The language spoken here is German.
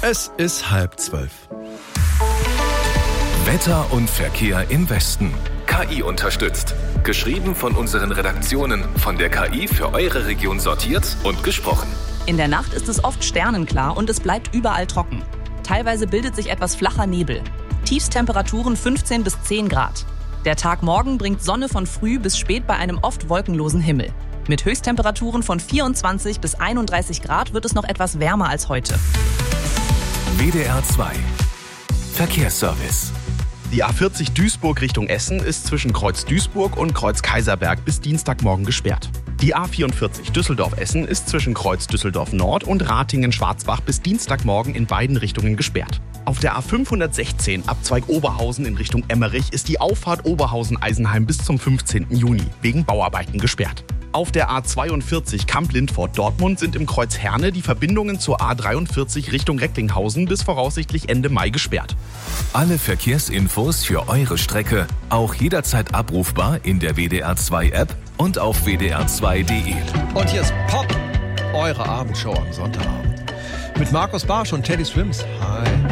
Es ist 11:30. Wetter und Verkehr im Westen. KI unterstützt. Geschrieben von unseren Redaktionen, von der KI für eure Region sortiert und gesprochen. In der Nacht ist es oft sternenklar und es bleibt überall trocken. Teilweise bildet sich etwas flacher Nebel. Tiefstemperaturen 15 bis 10 Grad. Der Tag morgen bringt Sonne von früh bis spät bei einem oft wolkenlosen Himmel. Mit Höchsttemperaturen von 24 bis 31 Grad wird es noch etwas wärmer als heute. WDR 2 Verkehrsservice. Die A40 Duisburg Richtung Essen ist zwischen Kreuz Duisburg und Kreuz Kaiserberg bis Dienstagmorgen gesperrt. Die A44 Düsseldorf-Essen ist zwischen Kreuz Düsseldorf Nord und Ratingen-Schwarzbach bis Dienstagmorgen in beiden Richtungen gesperrt. Auf der A516 Abzweig Oberhausen in Richtung Emmerich ist die Auffahrt Oberhausen-Eisenheim bis zum 15. Juni wegen Bauarbeiten gesperrt. Auf der A42 Kamp-Lindfort-Dortmund sind im Kreuz Herne die Verbindungen zur A43 Richtung Recklinghausen bis voraussichtlich Ende Mai gesperrt. Alle Verkehrsinfos für eure Strecke auch jederzeit abrufbar in der WDR 2 App und auf wdr2.de. Und hier ist Pop, eure Abendshow am Sonntagabend. Mit Markus Barsch und Teddy Swims. Hi.